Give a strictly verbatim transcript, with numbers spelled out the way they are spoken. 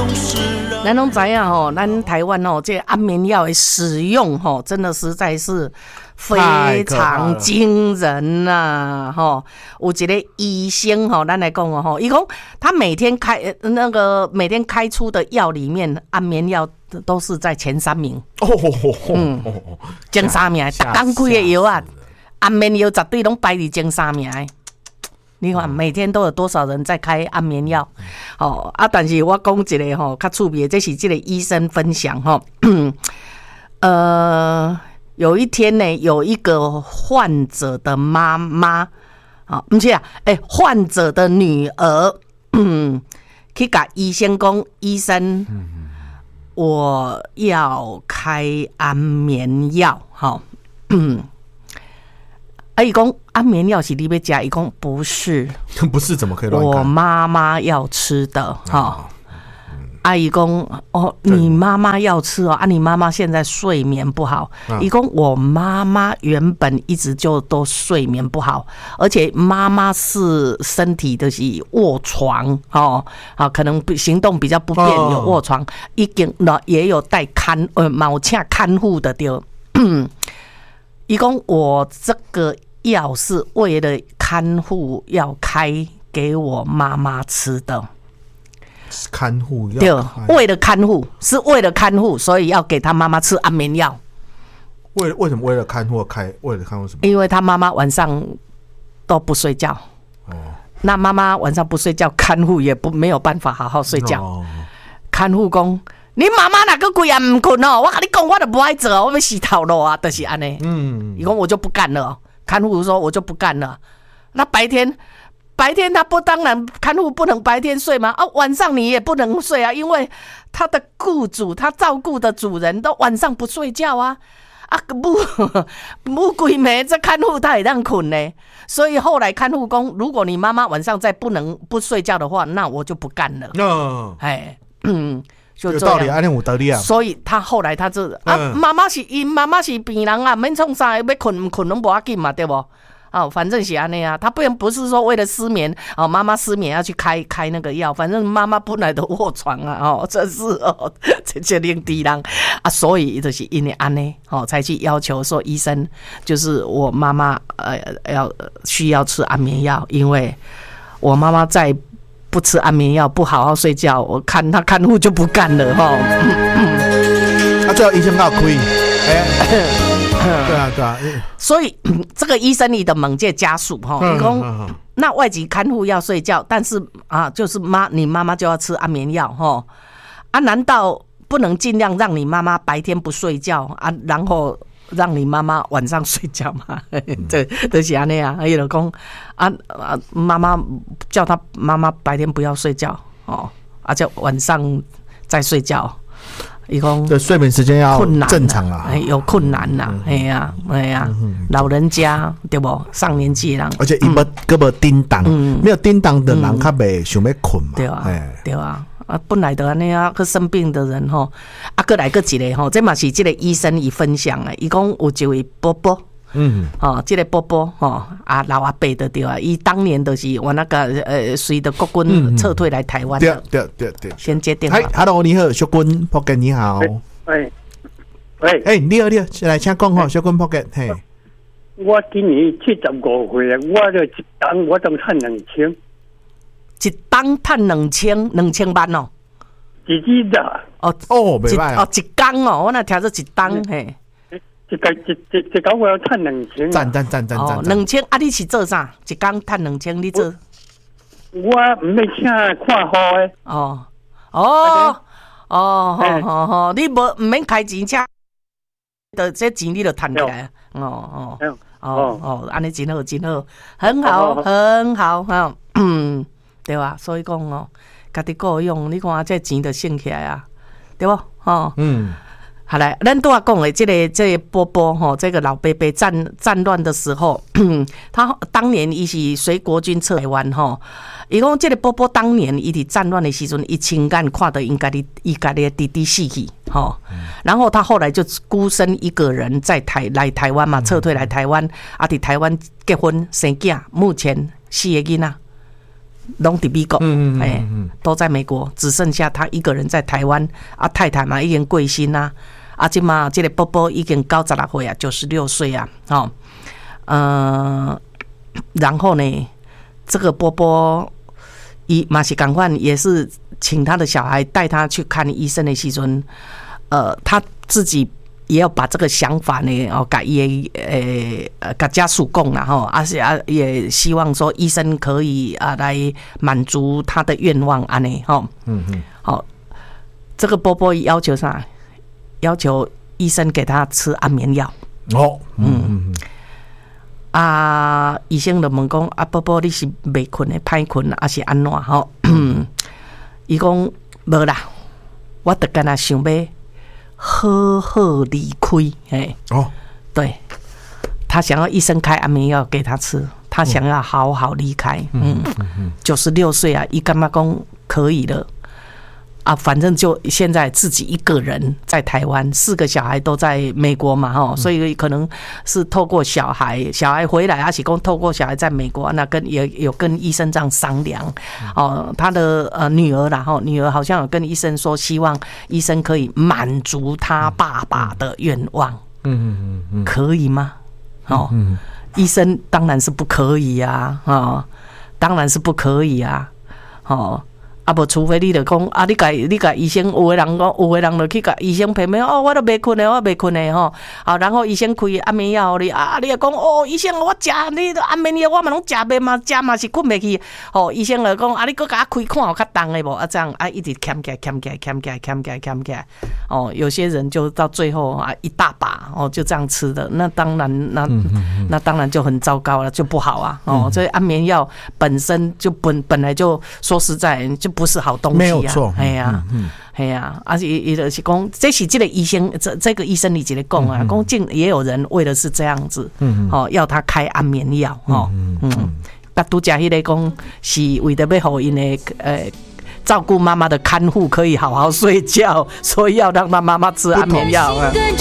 咱拢知影吼，咱台湾吼，这安眠药的使用吼，真的实在是非常惊人呐、啊！吼，有一个医生吼，咱来讲哦吼，伊讲他每天开那个每天开出的药里面，安眠药都是在前三名。 哦， 嗯，前三名，逐工开的药啊，安眠药绝对拢排伫前三名的。你看每天都有多少人在开安眠药？哦啊，但是我讲一个吼，较趣味的，这是这个医生分享吼。呃，有一天呢，有一个患者的妈妈，啊，不是啊，哎、欸，患者的女儿，嗯，去甲医生讲，医生，我要开安眠药，哈，嗯。啊，伊讲安眠药是你要吃，伊讲不是， 不是怎么可以乱开？ 我妈妈要吃的哈。阿姨讲哦，你妈妈要吃哦，啊，你妈妈现在睡眠不好。伊讲我妈妈原本一直就都睡眠不好，而且妈妈是身体的是卧床哦，啊，可能行动比较不便，有卧床，已经也有带看呃毛请看护的对。伊讲我这个药是为了看护要开给我妈妈吃的， 看护药对，为了看护是为了看护，所以要给他妈妈吃安眠药。 为为什么为了看护开？为了看护什么？ 因为他妈妈晚上都不睡觉。哦，那妈妈晚上不睡觉，看护也不没有办法好好睡觉。哦，看护讲。你妈妈哪个鬼也唔困哦？我跟你讲，我都不爱做，我要洗头了啊，就是安尼。嗯，伊讲我就不干了。看护说我就不干了。那白天，白天他不当然看护不能白天睡吗？啊，晚上你也不能睡啊，因为他的雇主，他照顾的主人都晚上不睡觉啊。啊，不不规暝这看护他也让困呢。所以后来看护讲，如果你妈妈晚上再不能不睡觉的话，那我就不干了。哦，哎，嗯。 有道理，安尼有道理啊。 所以他后来他就啊，妈妈是因妈妈是病人啊，免创啥，要困困拢无要紧嘛，对不？哦，反正是安尼啊，他不不是说为了失眠哦，妈妈失眠要去开开那个药，反正妈妈本来都卧床啊，哦，这是哦，这这令敌人啊，所以就是因为安尼哦，才去要求说医生，就是我妈妈呃要需要吃安眠药，因为我妈妈在。不吃安眠药，不好好睡觉，我看他看护就不干了哈。 啊，最后医生告开，哎，对啊对啊。 所以这个医生里的猛介家属哈，你讲那外籍看护要睡觉，但是啊，就是妈你妈妈就要吃安眠药哈。啊，难道不能尽量让你妈妈白天不睡觉啊，然后？让你妈妈晚上睡觉嘛，这就是安尼啊。伊就讲啊啊，妈妈叫他妈妈白天不要睡觉哦，啊，叫晚上再睡觉。伊讲对睡眠时间要正常啊， 哎，有困难呐，哎呀，哎呀，老人家对不？上年纪人， 而且伊无个无叮当，没有叮当的人，较袂想要困嘛， 对啊，对啊。啊，本来就安尼啊，去生病的人吼，啊，过来过一个吼，这嘛是这个医生伊分享的，伊讲有一位波波，嗯，哦，这个波波吼啊，老阿伯的对啊，伊当年就是我那个呃，随着国军撤退来台湾的， 对对对对， 先接电话。 嗨 ，Hello， 你好，小军 Pocket 你好， 喂喂， 哎，你好你好，来请讲吼，小军 Pocket， 嘿， 我今年七十五岁啊，我就一当我当赚两千。 一当赚两千两千万哦， 一日的哦哦，袂歹哦，一工哦，我那听做一当嘿， 一个一一一工我要赚两千， 赞赞赞赞赞， 两千啊！你是做啥？一工赚两千，你做？ 我唔要请看护的。 哦哦哦哦哦，你无唔免开钱请，的这钱你就赚起来。哦哦哦哦，安尼真好真好，很好很好哈，嗯。对吧？所以讲哦，家己够用，你看这钱就省起来啊，对不？哦，嗯，好来，咱都要讲的这个这个波波哈，这个老伯伯战战乱的时候，他当年伊是随国军撤台湾哈，伊讲这个波波当年伊伫战乱的时阵，伊亲眼看到因家己伊家己弟弟死去，哈，然后他后来就孤身一个人在台来台湾嘛，撤退来台湾，啊，伫台湾结婚生囝，目前四个囡仔。 拢伫美国， 嗯嗯哎、 嗯都在美國，只剩下他一個人在台灣。啊，太太嘛已經過身啦，啊，即嘛即個寶寶已經九十六歲啊，九十六歲啊，哦，呃，然後呢，這個波波伊嘛是同款，也是請他的小孩帶他去看醫生的時陣，呃，他自己也要把這個想法呢，哦，甲伊誒呃，甲家屬講啦，吼，啊是啊，也希望說醫生可以啊來滿足他的願望，安尼，吼， 嗯嗯， 好，這個波波要求啥？要求醫生給他吃安眠藥。 哦，嗯嗯啊，醫生就問講，啊，寶寶你是未困的，歹困還是安怎？吼，伊講無啦，我得跟他想要好好離開。哎， 哦， 對，他想要醫生開安眠藥給他吃，他想要好好離開。嗯嗯，九十六歲啊，伊感覺講可以了。啊，反正就現在自己一個人在台灣，四個小孩都在美國嘛，吼，所以可能是透過小孩，小孩回來，阿是講透過小孩在美國，那跟也有跟醫生這樣商量，哦，他的呃女兒啦，吼，女兒好像有跟醫生說，希望醫生可以滿足他爸爸的願望， 嗯嗯嗯， 可以嗎？哦，醫生當然是不可以啊，哦，當然是不可以啊，哦。啊，無除非你就講啊，你甲你甲醫生，有誒人講，有誒人就去甲醫生批評哦，我都未困誒，我未困誒吼。啊，然後醫生開安眠藥你啊，你又講哦，醫生我食你安眠藥，我嘛攏食袂嘛，食嘛是困袂去。哦，醫生就講啊，你閣甲我開看有較重誒無？啊，這樣啊，一直欠起來，欠起來，欠起來，欠起來，欠起來。哦，有些人就到最後啊，一大把哦，就這樣吃的，那當然，那那當然就很糟糕了，就不好啊。哦，所以安眠藥本身就本本來就說實在就。不是好東西啊， 沒有錯， 係啊，係啊，而且伊就是講，這是這個醫生，這這個醫生你直接講啊，講竟也有人為的是這樣子，哦，要他開安眠藥，哦，嗯，甲拄則迄個講是為了要讓因的呃照顧媽媽的看護可以好好睡覺，所以要讓他媽媽吃安眠藥啊。